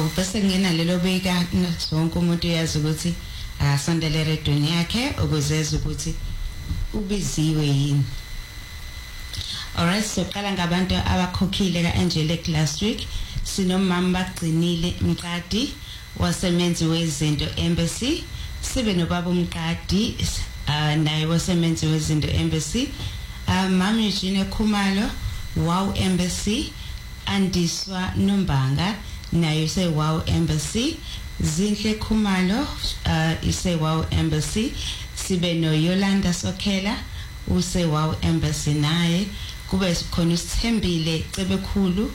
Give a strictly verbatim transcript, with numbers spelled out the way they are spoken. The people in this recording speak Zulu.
Awu bese ngena lelo beka sonke umuntu uyazi ukuthi asondele redweni yakhe ukuzeza ukuthi ubiziwe yini. Alright, so qala ngabantu abakhokhile kaAngelic last week. Sinomama bagcinile Mqadi wasemenzi wezinto embassy. Sibe nobaba uMqadi uh, naye wasemenzi wezinto embassy. Uh, Mama Eugene Khumalo Wow Embassy. Andiswa Nombanga naye say Wow Embassy. Zinhle Khumalo uh, ise Wow Embassy. Sibe no Yolanda Sokela use Wow Embassy naye. Kube khona uSithembile Cebekhulu